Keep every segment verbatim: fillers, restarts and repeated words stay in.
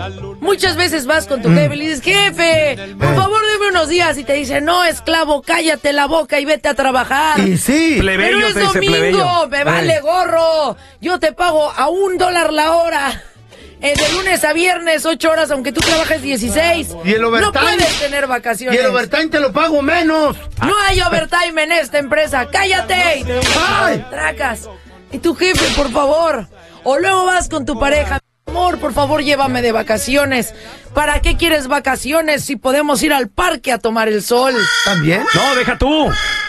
Muchas veces vas con tu mm. jefe y le dices, jefe, por favor deme unos días. Y te dice, no, esclavo, cállate la boca y vete a trabajar. Y sí, plebeyo, pero es te domingo, dice plebeyo. Me vale gorro. Yo te pago a un dólar la hora. Eh, de lunes a viernes, ocho horas, aunque tú trabajes dieciséis. ¿Y el overtime? No puedes tener vacaciones. Y el overtime te lo pago menos. No hay overtime en esta empresa. ¡Cállate! ¡Ay! Tracas. Y tu jefe, por favor. O luego vas con tu pareja. Amor, por favor, llévame de vacaciones. ¿Para qué quieres vacaciones si podemos ir al parque a tomar el sol? ¿También? No, deja tú.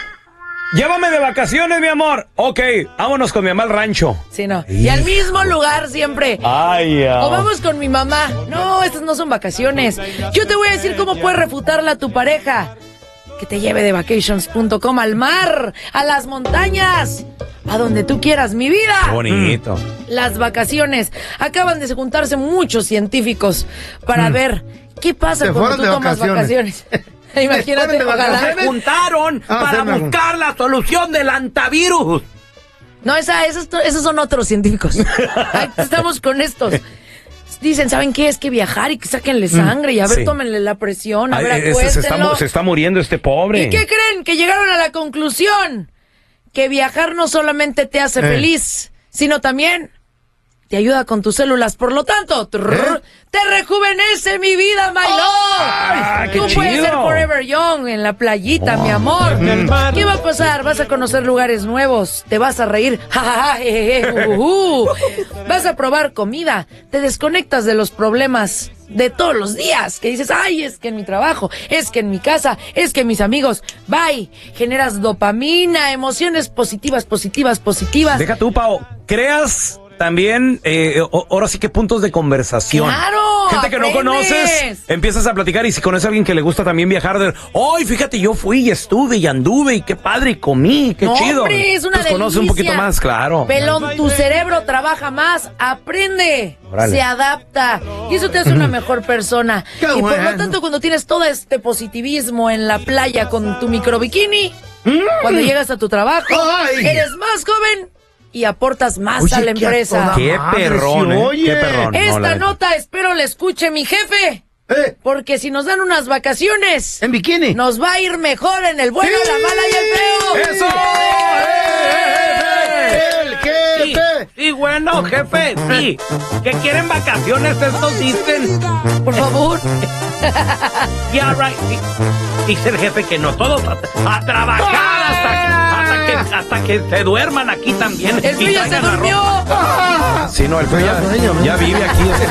Llévame de vacaciones, mi amor. Ok, vámonos con mi mamá al rancho. Sí, no. Y al mismo lugar siempre. Ay, ya. O vamos con mi mamá. No, estas no son vacaciones. Yo te voy a decir cómo puedes refutarla a tu pareja. Que te lleve de vacations punto com al mar, a las montañas, a donde tú quieras, mi vida. Qué bonito. Las vacaciones. Acaban de juntarse muchos científicos para mm. ver qué pasa Se cuando tú tomas vacaciones. vacaciones. Imagínate, ojalá. Se juntaron ah, para buscar la solución del antivirus. No, esa, esos, esos son otros científicos. Ahí estamos con estos. Dicen, ¿saben qué? Es que viajar y que sáquenle sangre y a ver, sí. tómenle la presión, a Ay, ver, ese acuéstenlo. Se está, se está muriendo este pobre. ¿Y qué creen? Que llegaron a la conclusión que viajar no solamente te hace eh. feliz, sino también te ayuda con tus células. Por lo tanto, trrr, ¿Eh? te rejuvenece, mi vida, my love. Ah, Tú qué puedes chido. ser forever young en la playita, oh. mi amor. Mm. ¿Qué va a pasar? Vas a conocer lugares nuevos, te vas a reír, ja, uh, uh. vas a probar comida, te desconectas de los problemas de todos los días, que dices, ay, es que en mi trabajo, es que en mi casa, es que mis amigos, bye, generas dopamina, emociones positivas, positivas, positivas. Deja tú, Pao, creas también, eh, ahora sí que puntos de conversación. ¡Claro! Gente que aprendes. no conoces, empiezas a platicar y si conoces a alguien que le gusta también viajar, de, ¡ay, fíjate, yo fui y estuve y anduve y qué padre y comí, qué no, chido! Hombre, es una pues conoce un poquito más, claro. Pelón, tu cerebro trabaja más, aprende, Órale. se adapta y eso te hace una mejor persona. Qué y bueno. por lo tanto, cuando tienes todo este positivismo en la playa con tu microbikini, mm. cuando llegas a tu trabajo, Ay. eres más joven y aportas más Oye, a la empresa. Qué perrón, ¿eh? Qué perrón. Esta no, la... nota espero la escuche mi jefe. ¿Eh? Porque si nos dan unas vacaciones en bikini, nos va a ir mejor en el bueno, sí. la mala y el feo. ¡Eso! ¡El jefe! Sí, sí, bueno, jefe, sí. Que quieren vacaciones, estos dicen. Por favor. Yeah, right. Sí. Dice el jefe que no todos a, a trabajar hasta que, hasta que hasta que se duerman aquí también. El feo ya se durmió. Sí, no, el feo ya, ya vive aquí.